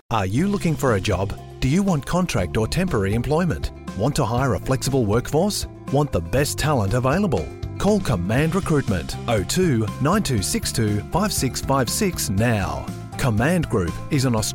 Are you looking for a job? Do you want contract or temporary employment? Want to hire a flexible workforce? Want the best talent available? Call Command Recruitment 02 9262 5656 now. Command Group is an